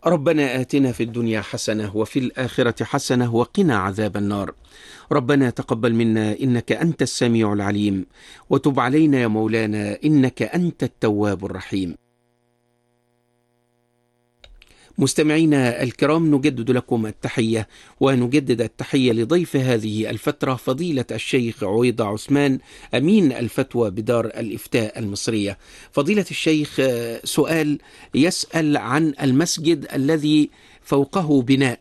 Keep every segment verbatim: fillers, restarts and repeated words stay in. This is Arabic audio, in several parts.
ربنا آتنا في الدنيا حسنة وفي الآخرة حسنة وقنا عذاب النار. ربنا تقبل منا إنك أنت السميع العليم، وتب علينا يا مولانا إنك أنت التواب الرحيم. مستمعينا الكرام، نجدد لكم التحية، ونجدد التحية لضيف هذه الفترة فضيلة الشيخ عويضة عثمان، أمين الفتوى بدار الإفتاء المصرية. فضيلة الشيخ، سؤال يسأل عن المسجد الذي فوقه بناء،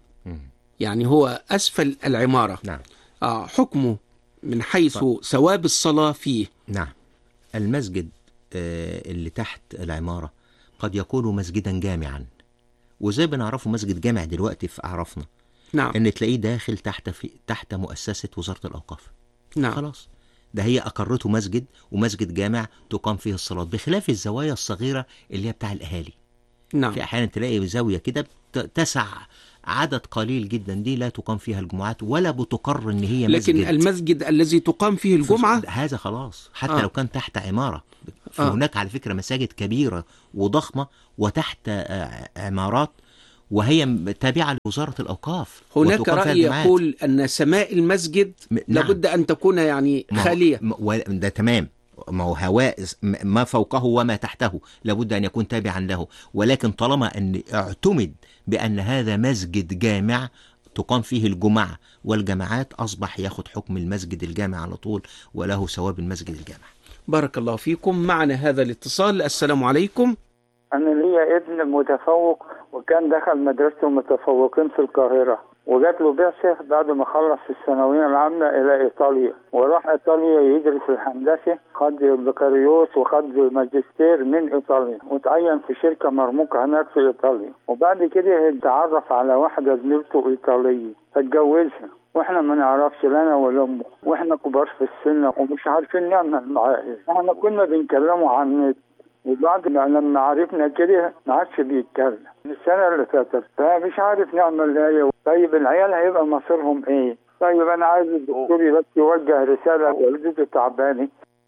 يعني هو أسفل العمارة. نعم. آه حكمه من حيث طب. ثواب الصلاة فيه. نعم. المسجد آه اللي تحت العمارة قد يكون مسجدا جامعا، وزي بنعرفه مسجد جامع دلوقتي في أعرافنا. نعم. ان تلاقيه داخل تحت في تحت مؤسسة وزارة الأوقاف. نعم. خلاص، ده هي أقرته مسجد ومسجد جامع تقام فيه الصلاة، بخلاف الزوايا الصغيرة اللي هي بتاع الأهالي. نعم. في أحيانا تلاقي زاوية كده تسع عدد قليل جدا، دي لا تقام فيها الجمعات ولا بتقر ان هي مسجد. لكن المسجد الذي تقام فيه الجمعة هذا خلاص، حتى آه. لو كان تحت عمارة. في آه. هناك على فكرة مساجد كبيرة وضخمة وتحت عمارات وهي تابعة لوزارة الأوقاف. هناك رأي يقول أن سماء المسجد م... لابد أن تكون يعني خالية. ما ده تمام، ما هو هواء ما فوقه وما تحته لابد أن يكون تابعا له، ولكن طالما أن اعتمد بأن هذا مسجد جامع تقام فيه الجمعة والجماعات، أصبح ياخد حكم المسجد الجامع على طول وله ثواب المسجد الجامع. بارك الله فيكم. معنا هذا الاتصال. السلام عليكم. أنا ليا ابن متفوق وكان دخل مدرسة المتفوقين في القاهرة، وجات له بعثة بعد ما خلص الثانوية العامة إلى إيطاليا، وراح إيطاليا يدرس الهندسة، خد بكالوريوس وخد ماجستير من إيطاليا، وتعين في شركة مرموقة هناك في إيطاليا. وبعد كده اتعرف على واحدة زميلته إيطالية فاتجوزها، واحنا ما نعرفش لا انا ولا امه، واحنا كبار في السن ومش عارفين نعمل معاه ايه. احنا كنا بنكلمه عن النت، وبعد ما لما عرفنا كده ما عادش بيتكلم من السنه اللي فاتت، فمش عارف نعمل ايه. طيب العيال هيبقى مصيرهم ايه؟ طيب انا عايز الدكتور بس يوجه رساله، والدتي تعبانه.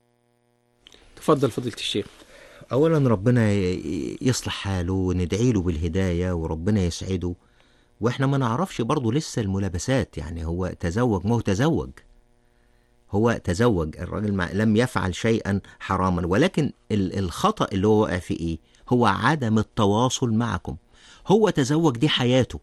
تفضل فضيلة الشيخ. اولا ربنا يصلح حاله وندعي له بالهدايه وربنا يسعده، واحنا ما نعرفش برضه لسه الملابسات. يعني هو تزوج، ما هو تزوج هو تزوج الراجل ما لم يفعل شيئا حراما، ولكن الخطأ اللي هو وقع فيه ايه؟ هو عدم التواصل معكم. هو تزوج، دي حياته،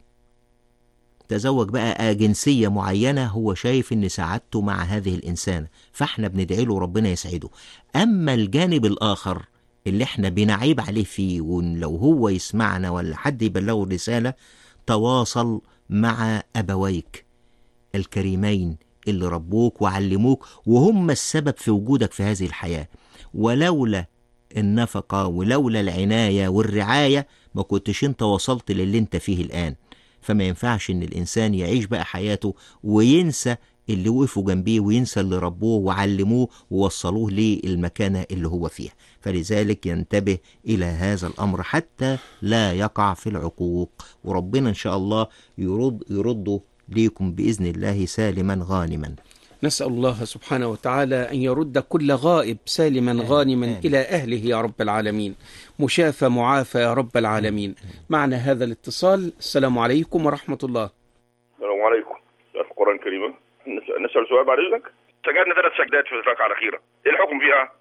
تزوج بقى جنسية معينة، هو شايف ان سعادته مع هذه الإنسانة، فاحنا بندعي له ربنا يسعده. اما الجانب الآخر اللي احنا بنعيب عليه فيه، ولو هو يسمعنا ولا حد يبلغه رسالة، تواصل مع أبويك الكريمين اللي ربوك وعلموك وهم السبب في وجودك في هذه الحياة. ولولا النفقة ولولا العناية والرعاية ما كنتش انت وصلت للي انت فيه الآن. فما ينفعش ان الإنسان يعيش بقى حياته وينسى اللي وقفوا جنبيه وينسى اللي ربوه وعلموه ووصلوه للمكانة اللي هو فيها. فلذلك ينتبه إلى هذا الأمر حتى لا يقع في العقوق، وربنا إن شاء الله يرد يرده ليكم بإذن الله سالما غانما. نسأل الله سبحانه وتعالى أن يرد كل غائب سالما غانما آمين. إلى أهله يا رب العالمين، مشافى معافى يا رب العالمين. آمين. معنا هذا الاتصال. السلام عليكم ورحمة الله. السلام عليكم. في القرآن الكريم نسأل سؤال بعد إذنك. سجدنا ثلاث سجدات في الركعة الأخيرة، إيه الحكم فيها؟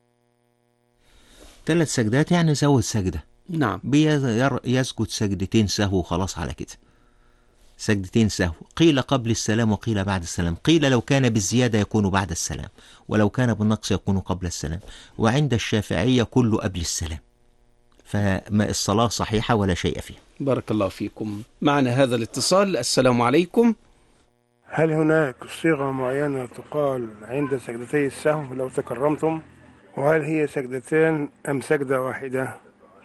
ثلاث سجدات يعني زود سجدة. نعم. يسجد سجدتين سهو وخلاص على كده. سجدتين سهو، قيل قبل السلام وقيل بعد السلام، قيل لو كان بالزيادة يكون بعد السلام، ولو كان بالنقص يكون قبل السلام، وعند الشافعية كله قبل السلام. فما الصلاة صحيحة ولا شيء فيها. بارك الله فيكم. معنا هذا الاتصال. السلام عليكم. هل هناك صيغة معينة تقال عند سجدتي السهو لو تكرمتم؟ وهل هي سجدتين أم سجدة واحدة؟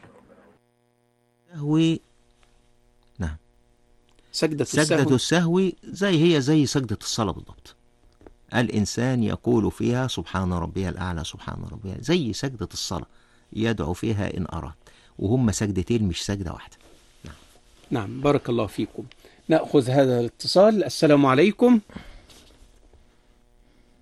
سهو. نعم. سجدة, سجدة السهو زي هي زي سجدة الصلاة بالضبط. الإنسان يقول فيها سبحان ربي الأعلى سبحان ربي، زي سجدة الصلاة يدعو فيها إن أراد، وهم سجدتين مش سجدة واحدة. نعم. نعم. بارك الله فيكم. نأخذ هذا الاتصال. السلام عليكم.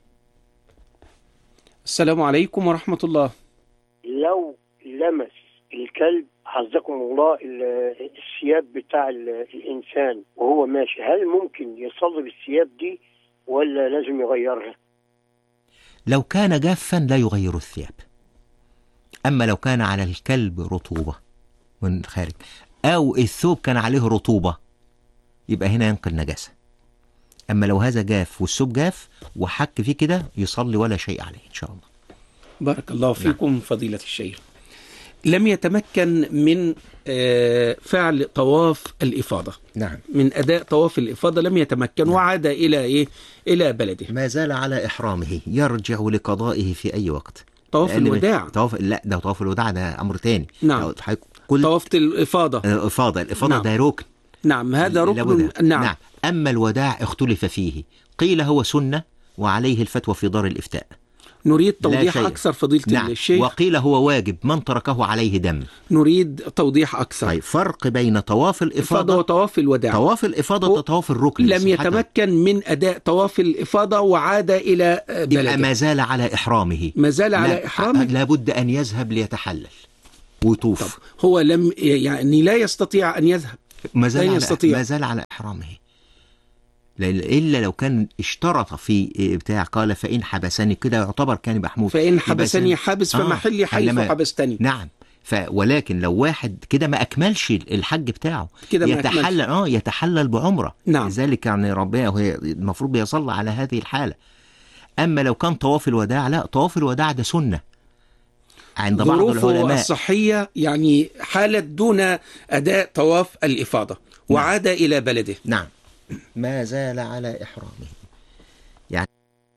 السلام عليكم ورحمة الله. لو لمس الكلب حفظكم الله الثياب بتاع الإنسان وهو ماشي، هل ممكن يصلي بالثياب دي ولا لازم يغيرها؟ لو كان جافا لا يغير الثياب. أما لو كان على الكلب رطوبة من خارج أو الثوب كان عليه رطوبة يبقى هنا ينقل نجاسة. أما لو هذا جاف والثوب جاف وحك فيه كده يصلي ولا شيء عليه إن شاء الله. بارك الله فيكم. نعم. فضيلة الشيخ، لم يتمكن من فعل طواف الإفاضة. نعم. من أداء طواف الإفاضة لم يتمكن. نعم. وعاد إلى إيه؟ إلى بلده. ما زال على إحرامه، يرجع لقضائه في أي وقت. طواف الوداع. طواف لا ده طواف الوداع ده أمر تاني. نعم. كل طواف الإفاضة. الإفاضة الإفاضة. نعم. ده ركن. نعم هذا ركن. نعم. نعم. أما الوداع اختلف فيه، قيل هو سنة وعليه الفتوى في دار الإفتاء. نريد توضيح أكثر فضيلة. نعم. الشيخ. وقيل هو واجب، من تركه عليه دم. نريد توضيح أكثر. طيب فرق بين طواف الإفاضة وطواف الوداع. طواف الإفاضة طواف الركن، لم يتمكن من أداء طواف الإفاضة وعاد إلى بلده، يبقى ما زال على إحرامه. ما زال على إحرامه. لابد أن يذهب ليتحلل ويطوف. طب هو لم يعني لا يستطيع أن يذهب. ما زال لا يستطيع. ما زال على إحرامه إلا لو كان اشترط في بتاع قال فإن حبسني كده يعتبر كان محمود. فإن حبسني حبس فمحلي آه حيث حبستني. نعم. ف ولكن لو واحد كده ما أكملش الحج بتاعه كده يتحلل اه يتحلل بعمرة. نعم. لذلك يعني ربنا هو المفروض بيصلي على هذه الحالة. أما لو كان طواف الوداع لا، طواف الوداع ده سنة عند بعض العلماء. ظروفه الصحية يعني حالة دون أداء طواف الإفاضة. نعم. وعاد إلى بلده. نعم. ما زال على إحرامه. يعني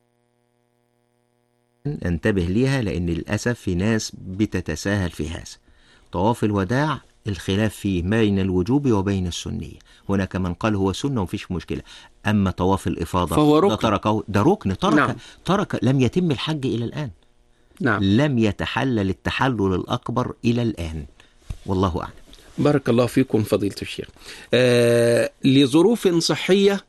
انتبه ليها لأن للأسف في ناس بتتساهل في هذا. طواف الوداع الخلاف فيه بين الوجوب وبين السنية. هناك من قال هو سنة ومفيش مشكلة. أما طواف الإفاضة فهو ركن. ده تركه ده ركن ترك. نعم. ترك لم يتم الحج إلى الآن. نعم. لم يتحلل التحلل الأكبر إلى الآن، والله أعلم. بارك الله فيكم فضيلة الشيخ. آه لظروف صحية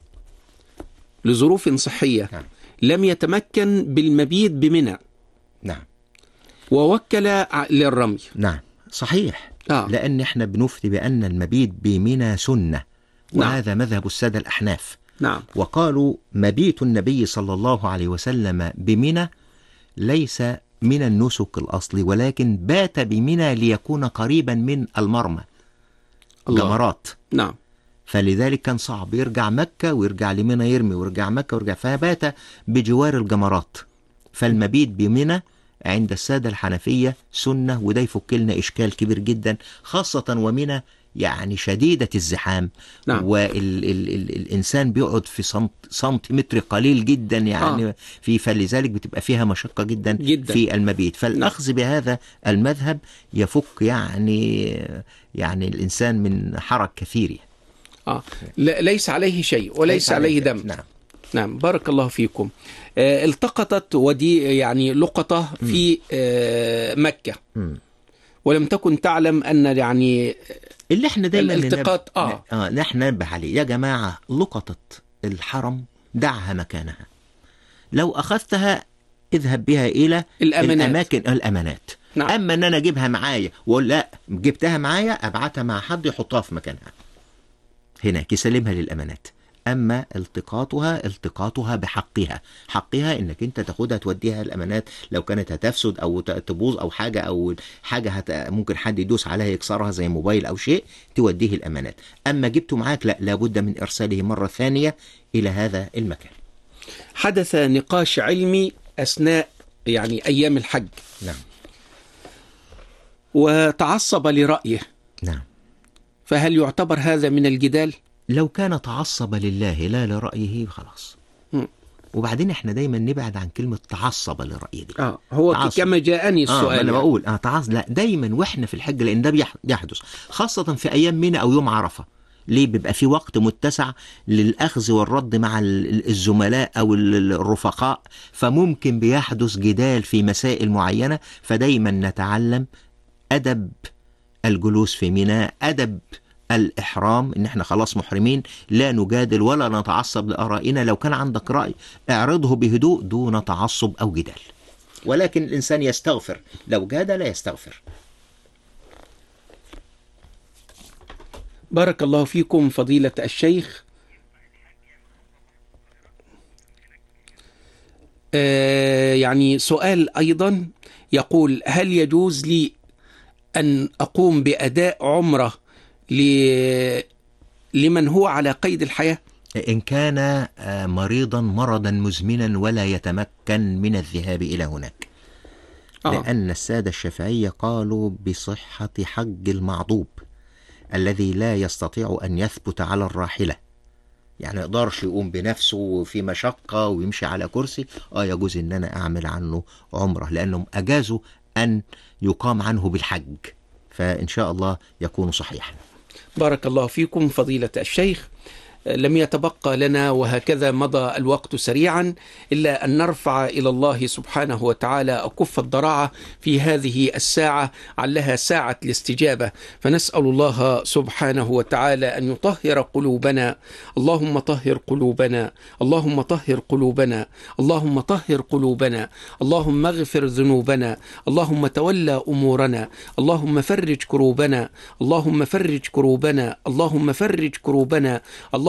لظروف صحية نعم. لم يتمكن بالمبيت بمنى. نعم. ووكل للرمي. نعم صحيح. آه. لأن احنا بنفتي بأن المبيت بمنى سنة، وهذا نعم. مذهب السادة الأحناف. نعم. وقالوا مبيت النبي صلى الله عليه وسلم بمنى ليس من النسك الأصلي، ولكن بات بمنى ليكون قريبا من المرمى جمرات. نعم. فلذلك كان صعب يرجع مكة ويرجع لمنى يرمي ويرجع مكة ويرجع، فبات بجوار الجمرات. فالمبيت بمنى عند السادة الحنفية سنة، وده يفك لنا إشكال كبير جدا، خاصة ومنى يعني شديدة الزحام. نعم. والإنسان بيقعد في سنت سنتيمتر قليل جدا يعني آه. في فلذلك بتبقى فيها مشقة جدا, جدا. في المبيت. فالأخذ نعم. بهذا المذهب يفك يعني يعني الإنسان من حرج كثير. آه. ليس عليه شيء وليس عليه دم. نعم. نعم بارك الله فيكم. آه التقطت ودي يعني لقطة في آه مكة م. ولم تكن تعلم أن يعني اللي احنا دايما الالتقاط اه اه نحن ننبه عليه يا جماعة، لقطة الحرم دعها مكانها. لو أخذتها اذهب بها إلى الأمانات. الأماكن الأمانات. نعم. أما أن أنا أجيبها معايا وأقول لا جبتها معايا أبعتها مع حد يحطها في مكانها هناك يسلمها للأمانات. أما التقاطها التقاطها بحقها، حقها إنك أنت تاخدها توديها الأمانات، لو كانت هتفسد أو تبوظ أو حاجة أو حاجة هت... ممكن حد يدوس عليها يكسرها زي موبايل أو شيء، توديه الأمانات. أما جبته معاك لا، لابد من إرساله مرة ثانية إلى هذا المكان. حدث نقاش علمي أثناء يعني أيام الحج. نعم. وتعصب لرأيه. نعم. فهل يعتبر هذا من الجدال؟ لو كان تعصب لله لا لرأيه خلاص. م. وبعدين احنا دايما نبعد عن كلمة تعصب لرأيه دي. اه هو تعصب. كما جاءني السؤال. اه انا يعني. بقول اه تعصب لا، دايما واحنا في الحج، لان ده بيحدث خاصة في ايام منى او يوم عرفة. ليه؟ بيبقى في وقت متسع للأخذ والرد مع الزملاء أو الرفقاء، فممكن بيحدث جدال في مسائل معينة. فدايما نتعلم أدب الجلوس في منى، أدب الإحرام، إن إحنا خلاص محرمين، لا نجادل ولا نتعصب لآرائنا. لو كان عندك رأي اعرضه بهدوء دون تعصب أو جدال، ولكن الإنسان يستغفر، لو جادل يستغفر. بارك الله فيكم فضيلة الشيخ. آه يعني سؤال أيضا يقول: هل يجوز لي أن أقوم بأداء عمرة لمن هو على قيد الحياة؟ إن كان مريضا مرضا مزمنا ولا يتمكن من الذهاب إلى هناك. آه. لأن السادة الشافعية قالوا بصحة حج المعضوب الذي لا يستطيع أن يثبت على الراحلة، يعني يقدرش يقوم بنفسه في مشقة ويمشي على كرسي، آه يجوز أن أنا أعمل عنه عمرة، لأنهم أجازوا أن يقام عنه بالحج، فإن شاء الله يكون صحيحا. بارك الله فيكم فضيلة الشيخ. لم يتبقى لنا وهكذا مضى الوقت سريعا إلا أن نرفع إلى الله سبحانه وتعالى أكف الضراعة في هذه الساعة علها ساعة الاستجابة، فنسأل الله سبحانه وتعالى أن يطهر قلوبنا. اللهم طهر قلوبنا، اللهم طهر قلوبنا، اللهم طهر قلوبنا، اللهم اغفر ذنوبنا، اللهم تولى أمورنا، اللهم فرج كروبنا، اللهم فرج كروبنا، اللهم فرج كروبنا، اللهم